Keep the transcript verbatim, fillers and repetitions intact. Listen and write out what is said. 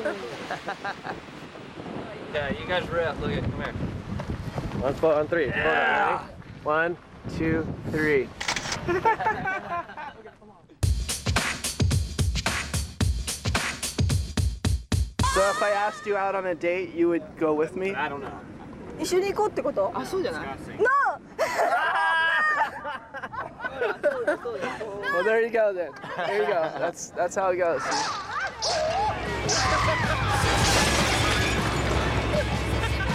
Yeah, you guys rip. Look at, come here. One foot on three. Yeah. One, two, three. So if I asked you out on a date, you would go with me? I don't know. 一緒に行こうってこと？ あ、そうじゃない？ No! Well, there you go then. There you go. That's that's how it goes.